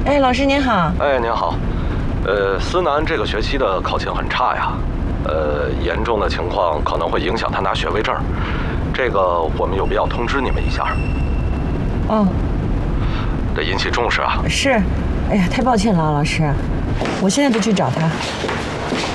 哎，老师您好。 哎，您好。思南这个学期的考情很差呀，严重的情况可能会影响他拿学位证，这个我们有必要通知你们一下。 哦， 得引起重视啊。 是。哎呀，太抱歉了，老师，我现在就去找他。